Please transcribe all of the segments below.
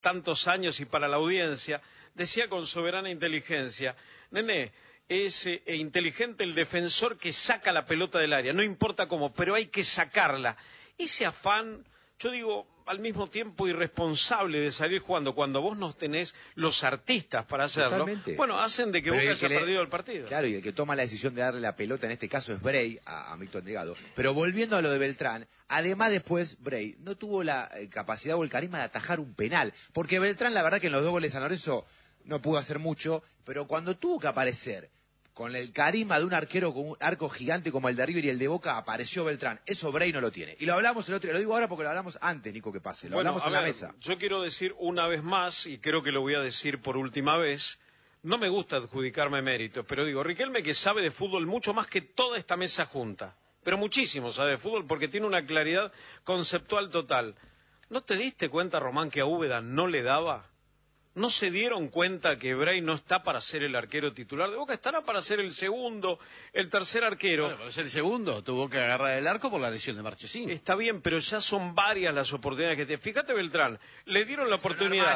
tantos años y para la audiencia, decía con soberana inteligencia, nene, es inteligente el defensor que saca la pelota del área, no importa cómo, pero hay que sacarla. Ese afán, yo digo, al mismo tiempo irresponsable de salir jugando, cuando vos no tenés los artistas para hacerlo, totalmente. Bueno, hacen de que Boca haya perdido el partido. Claro, y el que toma la decisión de darle la pelota, en este caso es Bray, a Milton Delgado. Pero volviendo a lo de Beltrán, además después Bray no tuvo la capacidad o el carisma de atajar un penal, porque Beltrán, la verdad que en los 2 goles de San Lorenzo no pudo hacer mucho, pero cuando tuvo que aparecer con el carisma de un arquero con un arco gigante como el de River y el de Boca, apareció Beltrán. Eso Bray no lo tiene. Y lo hablamos el otro día, lo digo ahora porque lo hablamos antes, Nico, que pase. Lo hablamos en la mesa. Yo quiero decir una vez más, y creo que lo voy a decir por última vez, no me gusta adjudicarme méritos, pero digo, Riquelme que sabe de fútbol mucho más que toda esta mesa junta, pero muchísimo sabe de fútbol porque tiene una claridad conceptual total. ¿No te diste cuenta, Román, que a Úbeda no le daba? ¿No se dieron cuenta que Bray no está para ser el arquero titular de Boca? Estará para ser el segundo, el tercer arquero. Bueno, para ser el segundo, tuvo que agarrar el arco por la lesión de Marchesín. Está bien, pero ya son varias las oportunidades que tiene. Fíjate, Beltrán, le dieron la oportunidad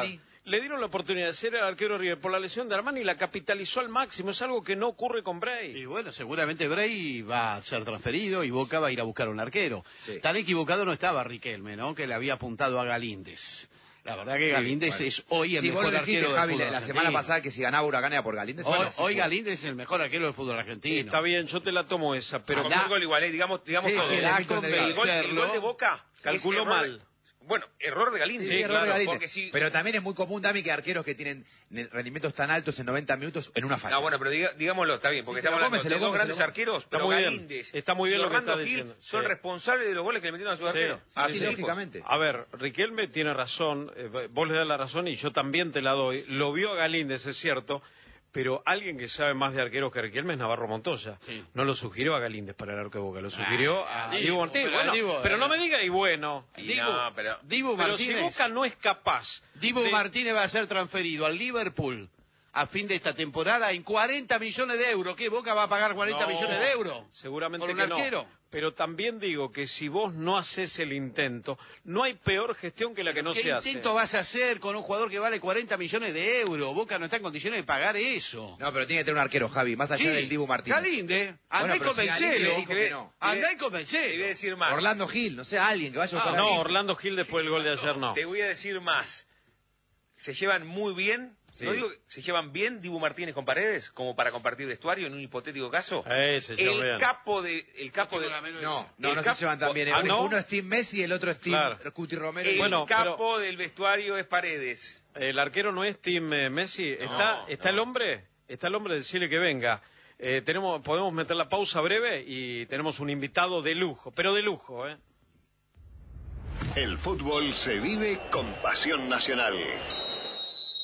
de ser el arquero de River por la lesión de Armani y la capitalizó al máximo. Es algo que no ocurre con Bray. Y bueno, seguramente Bray va a ser transferido y Boca va a ir a buscar un arquero. Sí. Tan equivocado no estaba Riquelme, ¿no? Que le había apuntado a Galíndez. La verdad que Galíndez es hoy el mejor arquero del Javi, fútbol la argentino. semana pasada que si ganaba Huracán era por Galíndez. Hoy Galíndez es el mejor arquero del fútbol argentino. Está bien, yo te la tomo esa, pero con un gol igual, digamos Sí, todo. sí, El gol de Boca calculó es mal. Bueno, error de Galíndez. Sí, error de Galíndez. Porque si... Pero también es muy común, Dami, que arqueros que tienen rendimientos tan altos en 90 minutos en una falla. No, bueno, pero digámoslo, está bien, porque Sí, estamos hablando de se lo dos grandes come. arqueros, Está pero muy bien. Galíndez Está muy bien y lo que Orlando está Gil diciendo. son Sí. responsables de los goles que le metieron a sus arqueros. Sí, lógicamente. A ver, Riquelme tiene razón, vos le das la razón y yo también te la doy. Lo vio a Galíndez, es cierto, pero alguien que sabe más de arqueros que Riquelme es Navarro Montoya. Sí. No lo sugirió a Galíndez para el arco de Boca, lo sugirió a Dibu, Dibu Martínez. pero Bueno, Dibu, pero no me diga y bueno. Dibu Pero si Martínez, Boca no es capaz Dibu Martínez va a ser transferido al Liverpool a fin de esta temporada en 40 millones de euros. ¿Qué? ¿Boca va a pagar 40 No, millones de euros? Seguramente ¿Por un que no. arquero? Pero también digo que si vos no haces el intento, no hay peor gestión que la que no se hace. ¿Qué intento vas a hacer con un jugador que vale 40 millones de euros? Boca no está en condiciones de pagar eso. No, pero tiene que tener un arquero, Javi, más allá del Dibu Martínez. Galíndez, andá y pero si convencelo. Galíndez dijo que no. Andá y Te voy a convencelo. decir más. Orlando Gil, no sé, alguien que vaya a buscar a No, Gil. Orlando Gil después del gol de ayer no. Te voy a decir más. Se llevan muy bien. Sí. No digo que se llevan bien Dibu Martínez con Paredes, como para compartir vestuario en un hipotético caso. Se llevan bien. El capo de... No el se llevan tan bien. ¿no? Uno es Team Messi y el otro es Team Cuti Romero. El Bueno, capo del vestuario es Paredes. El arquero no es Team Messi. ¿Está el hombre? Está el hombre, decirle que venga. Podemos meter la pausa breve y tenemos un invitado de lujo, pero de lujo, El fútbol se vive con pasión nacional.